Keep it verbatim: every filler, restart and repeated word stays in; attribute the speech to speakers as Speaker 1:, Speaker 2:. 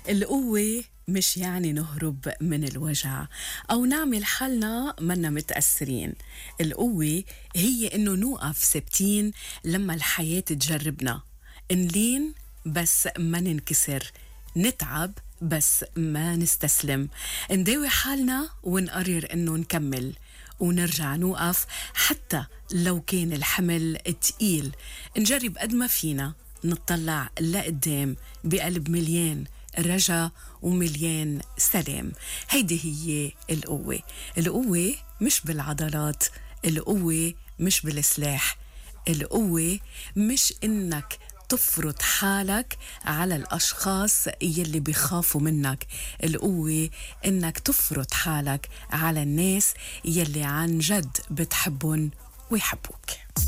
Speaker 1: القوة مش يعني نهرب من الوجع أو نعمل حالنا منا متأثرين. القوة هي إنه نوقف ثابتين لما الحياة تجربنا، نلين بس ما ننكسر، نتعب بس ما نستسلم، نداوي حالنا ونقرر إنه نكمل ونرجع نوقف حتى لو كان الحمل تقيل. نجرب قد ما فينا نطلع لقدام بقلب مليان رجا ومليان سلام. هيدي هي القوة. القوة مش بالعضلات، القوة مش بالسلاح، القوة مش إنك تفرض حالك على الأشخاص يلي بيخافوا منك، القوة إنك تفرض حالك على الناس يلي عن جد بتحبون ويحبوك.